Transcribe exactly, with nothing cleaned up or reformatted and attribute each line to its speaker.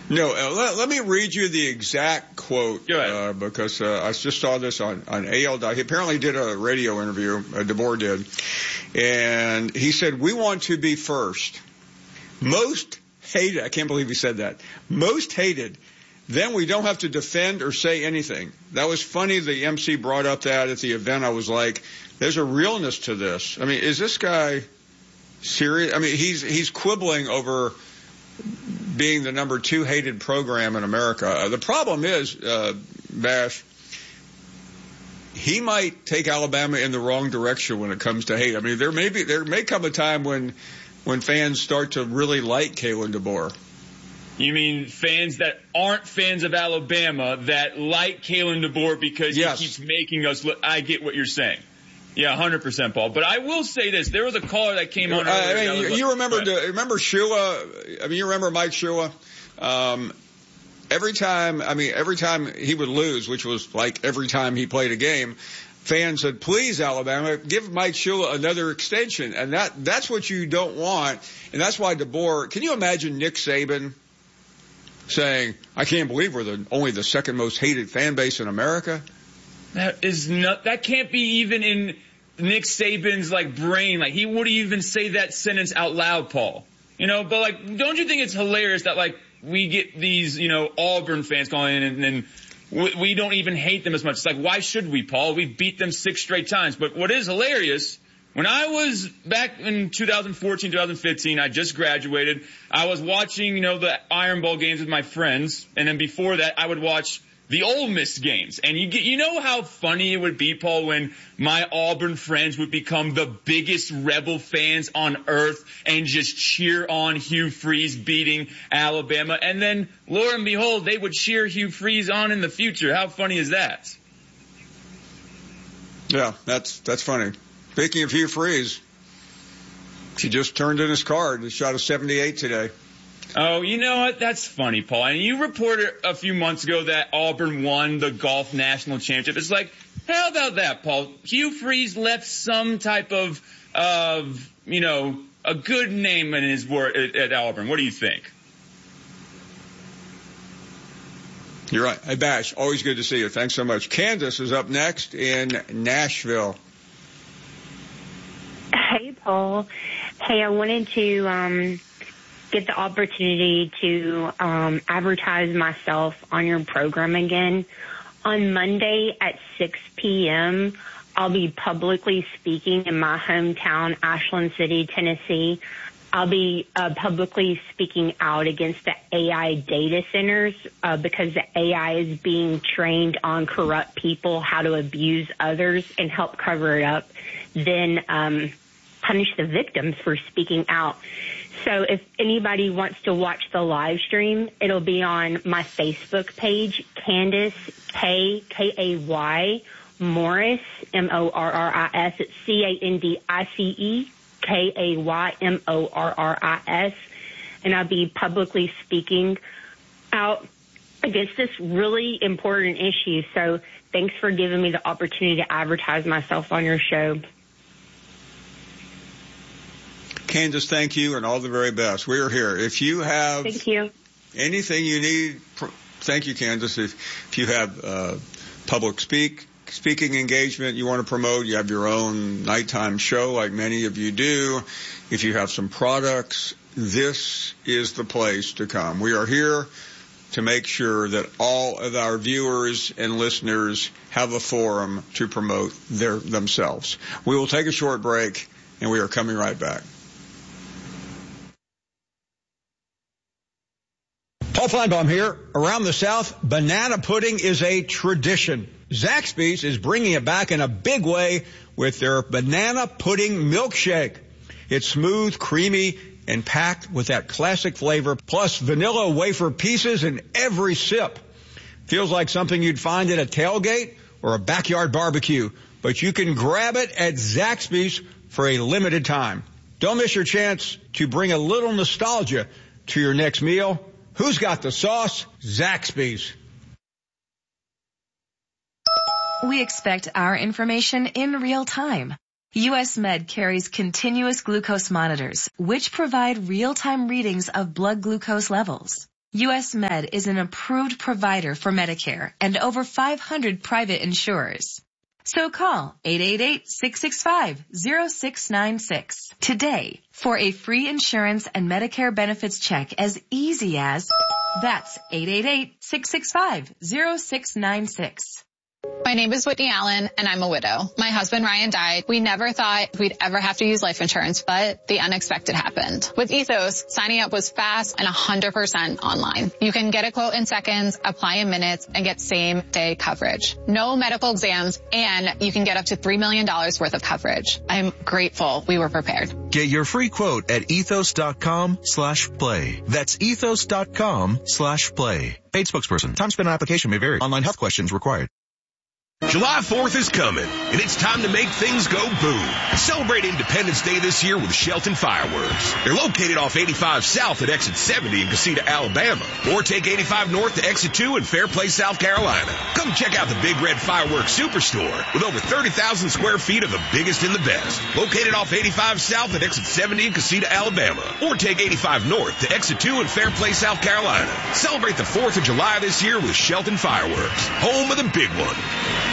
Speaker 1: No, uh, let, let me read you the exact quote,
Speaker 2: Go ahead.
Speaker 1: Uh, because uh, I just saw this on, on A L. He apparently did a radio interview, uh, DeBoer did, and he said, we want to be first. Most hated, I can't believe he said that, most hated, then we don't have to defend or say anything. That was funny. The M C brought up that at the event. I was like, there's a realness to this. I mean, is this guy serious? I mean, he's he's quibbling over being the number two hated program in America. Uh, the problem is, uh, Bash, he might take Alabama in the wrong direction when it comes to hate. I mean, there may be, there may come a time when, when fans start to really like Kalen DeBoer.
Speaker 2: You mean fans that aren't fans of Alabama that like Kalen DeBoer because
Speaker 1: yes.
Speaker 2: he keeps making us look? I get what you're saying. Yeah, one hundred percent, Paul. But I will say this. There was a caller that came on earlier.
Speaker 1: I mean, you,
Speaker 2: like,
Speaker 1: you remember the, remember Shua? I mean, you remember Mike Shua? Um, every time, I mean, every time he would lose, which was like every time he played a game, fans said, please, Alabama, give Mike Shula another extension. And that, that's what you don't want. And that's why DeBoer, can you imagine Nick Saban saying, I can't believe we're the, only the second most hated fan base in America?
Speaker 2: That is not, that can't be even in Nick Saban's like brain. Like he wouldn't even say that sentence out loud, Paul. You know, but like, don't you think it's hilarious that like we get these, you know, Auburn fans calling in and then we, we don't even hate them as much. It's like, why should we, Paul? We beat them six straight times. But what is hilarious, when I was back in two thousand fourteen, two thousand fifteen, I just graduated. I was watching, you know, the Iron Bowl games with my friends. And then before that, I would watch the Ole Miss games. And you get, you know how funny it would be, Paul, when my Auburn friends would become the biggest Rebel fans on earth and just cheer on Hugh Freeze beating Alabama. And then, lo and behold, they would cheer Hugh Freeze on in the future. How funny is that?
Speaker 1: Yeah, that's, that's funny. Speaking of Hugh Freeze, he just turned in his card. He shot a seventy-eight today.
Speaker 2: Oh, you know what? That's funny, Paul. And you reported a few months ago that Auburn won the golf national championship. It's like, how about that, Paul? Hugh Freeze left some type of, of, you know, a good name in his word at, at Auburn. What do you think?
Speaker 1: You're right. Hey, Bash, always good to see you. Thanks so much. Candace is up next in Nashville.
Speaker 3: Hey, Paul. Hey, I wanted to, um, get the opportunity to um, advertise myself on your program again. On Monday at six p.m., I'll be publicly speaking in my hometown, Ashland City, Tennessee. I'll be uh, publicly speaking out against the A I data centers uh, because the A I is being trained on corrupt people, how to abuse others and help cover it up, then um, punish the victims for speaking out. So if anybody wants to watch the live stream, it'll be on my Facebook page, Candace, K, K A Y, Morris, M O R R I S. It's C A N D I C E, K A Y, M O R R I S. And I'll be publicly speaking out against this really important issue. So thanks for giving me the opportunity to advertise myself on your show.
Speaker 1: Candace, thank you, and all the very best. We are here. If you have
Speaker 3: thank you.
Speaker 1: anything you need, thank you, Candace. If, if you have uh, public speak speaking engagement you want to promote, you have your own nighttime show like many of you do, if you have some products, this is the place to come. We are here to make sure that all of our viewers and listeners have a forum to promote their themselves. We will take a short break, and we are coming right back. Paul Feinbaum here. Around the South, banana pudding is a tradition. Zaxby's is bringing it back in a big way with their banana pudding milkshake. It's smooth, creamy, and packed with that classic flavor, plus vanilla wafer pieces in every sip. Feels like something you'd find at a tailgate or a backyard barbecue, but you can grab it at Zaxby's for a limited time. Don't miss your chance to bring a little nostalgia to your next meal. Who's got the sauce? Zaxby's.
Speaker 4: We expect our information in real time. U S Med carries continuous glucose monitors, which provide real-time readings of blood glucose levels. U S Med is an approved provider for Medicare and over five hundred private insurers. So call eight eight eight, six six five, zero six nine six today for a free insurance and Medicare benefits check as easy as, that's eight eight eight, six six five, zero six nine six.
Speaker 5: My name is Whitney Allen, and I'm a widow. My husband, Ryan, died. We never thought we'd ever have to use life insurance, but the unexpected happened. With Ethos, signing up was fast and one hundred percent online. You can get a quote in seconds, apply in minutes, and get same-day coverage. No medical exams, and you can get up to three million dollars worth of coverage. I'm grateful we were prepared.
Speaker 6: Get your free quote at ethos.com slash play. That's ethos.com slash play. Paid spokesperson. Time spent on application may vary. Online health questions required.
Speaker 7: July fourth is coming, and it's time to make things go boom. Celebrate Independence Day this year with Shelton Fireworks. They're located off eighty-five South at Exit seventy in Casita, Alabama, or take eighty-five North to Exit two in Fairplay, South Carolina. Come check out the Big Red Fireworks Superstore with over thirty thousand square feet of the biggest and the best. Located off eighty-five South at Exit seventy in Casita, Alabama, or take eighty-five North to Exit two in Fairplay, South Carolina. Celebrate the fourth of July this year with Shelton Fireworks, home of the big one.